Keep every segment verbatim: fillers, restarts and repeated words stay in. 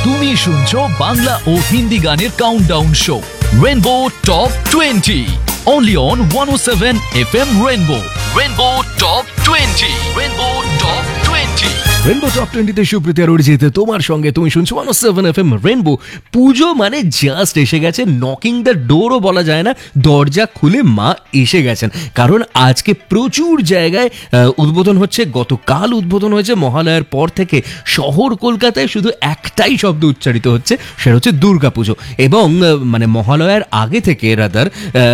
তুমি শুনছো বাংলা ও হিন্দি গানের countdown show rainbow top twenty only on one oh seven F M Rainbow. Rainbow Top twenty. Rainbow Top twenty. Rainbow top টোয়েন্টিতে সুপ্রীতি আর অরিজিৎ তোমার সঙ্গে। তুমি শুনছো ওয়ান ও সেভেন এফ এম রেনবো। পুজো মানে জাস্ট এসে গেছে, নকিং দ্য ডোরও বলা যায় না, দরজা খুলে মা এসে গেছেন। কারণ আজকে প্রচুর জায়গায় উদ্বোধন হচ্ছে, গতকাল উদ্বোধন হয়েছে। মহালয়ার পর থেকে শহর কলকাতায় শুধু একটাই শব্দ উচ্চারিত হচ্ছে, সেটা হচ্ছে দুর্গাপুজো। এবং মানে মহালয়ার আগে থেকে রাদার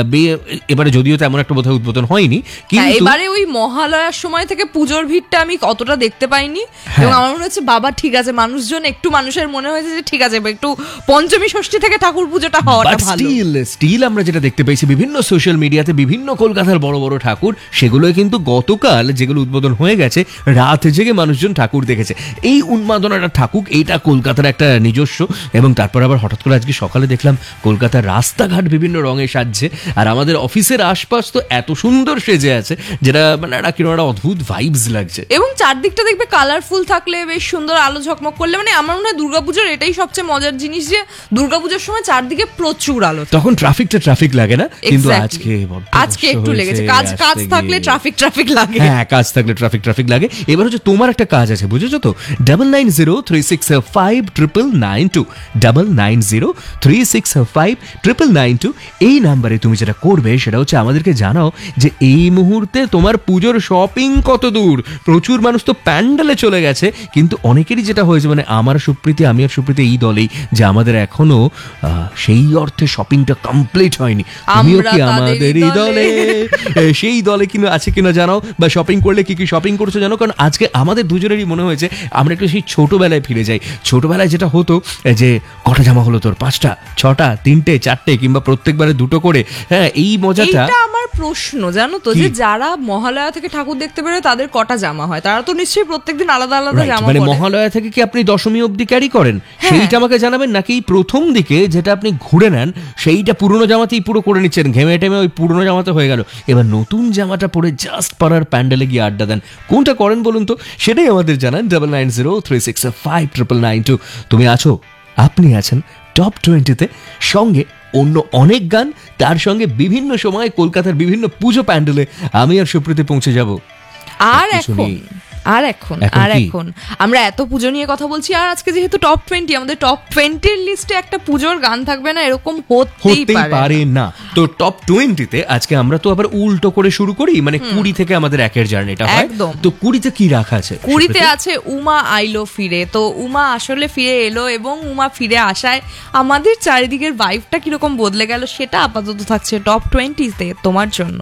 এবারে যদিও তেমন একটা বোধহয় উদ্বোধন হয়নি, কিন্তু এবারে ওই মহালয়ার সময় থেকে পুজোর ভিড়টা আমি অতটা দেখতে পাইনি। এবং আমার মনে হচ্ছে বাবা ঠিক আছে, মানুষজন একটু মানুষের মনে হয়েছে যে ঠিক আছে একটু পঞ্চমী ষষ্ঠী থেকে ঠাকুর পুজোটা হওয়াটা ভালো। স্টিল স্টিল আমরা যেটা দেখতে পেয়েছি বিভিন্ন সোশ্যাল মিডিয়াতে, বিভিন্ন কলকাতার বড় বড় ঠাকুর, সেগুলোই কিন্তু গতকাল যেগুলো উদ্বোধন হয়ে গেছে রাত জেগে মানুষজন ঠাকুর দেখেছে। এই উন্মাদনাটা থাকুক, এইটা কলকাতার একটা নিজস্ব। এবং তারপর আবার হঠাৎ করে আজকে সকালে দেখলাম কলকাতার রাস্তাঘাট বিভিন্ন রঙে সাজছে, আর আমাদের অফিসের আশপাশ তো এত সুন্দর সেজে আছে, যেটা মানে একটা কিরকম একটা অদ্ভুত ভাইবস লাগছে। এবং চারদিকটা দেখবে কালারফুল থাকলে, বেশ সুন্দর আলো ঝকমক করলে, মানে আমার মনে হয় দুর্গাপুজোর এটাই সবচেয়ে মজার জিনিস যে দুর্গাপুজোর সময় চারদিকে প্রচুর আলো, তখন ট্রাফিকটা ট্রাফিক লাগে না। কিন্তু আজকে আজকে একটু লেগেছে, কাজ কাজ থাকলে ট্রাফিক ট্রাফিক লাগে। হ্যাঁ, কাজ থাকলে ট্রাফিক ট্রাফিক লাগে। এবার হচ্ছে তোমার একটা কাজ আছে, বুঝেছো তো? Double nine zero three six five triple nine two double nine zero three six five triple nine two এই নাম্বারে তুমি যেটা করবে সেটা হচ্ছে আমাদেরকে জানাও যে এই মুহূর্তে তোমার পুজোর শপিং কত দূর। প্রচুর মানুষ তো প্যান্ডেলে চলে গেছে, কিন্তু অনেকেরই যেটা হয়েছে, মানে আমার সুপ্রীতি, আমি আর সুপ্রীতি এই দলেই, যে আমাদের এখনো সেই অর্থে শপিংটা কমপ্লিট হয়নি। তুমিও কি আমাদের এই দলে, সেই দলে কিনা আছে কিনা জানাও, বা শপিং করলে কি কি শপিং করছো জানো। কারণ আজকে আমাদের দুজনেরই মনে হয়েছে আমরা একটু সেই ছোটবেলায় ফিরে যাই। ছোটবেলায় যেটা হতো যে কটা জামা হলো তোর, পাঁচটা, ছটা, তিনটে, চারটে, কিংবা প্রত্যেকবারে দুটো করে। হ্যাঁ, এই মজাটা। আমার প্রশ্ন জানো তো, যে যারা মহালয়া থেকে ঠাকুর দেখতে বেরোয় তাদের কটা জামা হয়? তারা তো নিশ্চয়ই প্রত্যেকদিন আলাদা আলাদা জামা পরে। মানে মহালয়া থেকে কি আপনি দশমী অবধি ক্যারি করেন সেইটা আমাকে জানাবেন, নাকি প্রথম দিকে যেটা আপনি ঘুরে নেন সেইটা পুরনো জামাতেই পুরো করে নিচ্ছেন, ঘেমে টেমে ওই পুরনো জামাতে হয়ে গেল, এবার নতুন জামাটা পরে জাস্ট পাড়ার প্যান্ডেলে গিয়ে আড্ডা দেন। কোনটা করেন বলুন তো, সেটাই আমাদের জানান। Double nine zero three six five triple nine two. তুমি আছো, আপনি আছেন টপ টোয়েন্টিতে, সঙ্গে অন্য অনেক গান, তার সঙ্গে বিভিন্ন সময় কলকাতার বিভিন্ন পুজো প্যান্ডেলে আমি আর সুপ্রীতি পৌঁছে যাব। আর এখন আর এখন আর এখন আমরা এত পুজো নিয়ে কথা বলছি, আর আজকে যেহেতু টপ টোয়েন্টি, আমাদের টপ টোয়েন্টির লিস্টে একটা পুজোর গান থাকবে না, এরকম হতেই পারে না। তো টপ টোয়েন্টিতে আজকে আমরা তো আবার উল্টো করে শুরু করি, মানে কুড়ি থেকে আমাদের একের জার্নিটা হয়। তো কুড়িতে কি রাখা আছে? কুড়িতে আছে উমা আইলো ফিরে। তো উমা আসলে ফিরে এলো, এবং উমা ফিরে আসায় আমাদের চারিদিকের ভাইবটা কিরকম বদলে গেল, সেটা আপাতত থাকছে টপ টোয়েন্টিতে তোমার জন্য।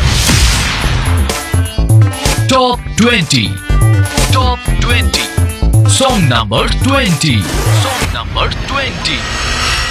Top twenty. Top twenty. Song number twenty. Song number twenty.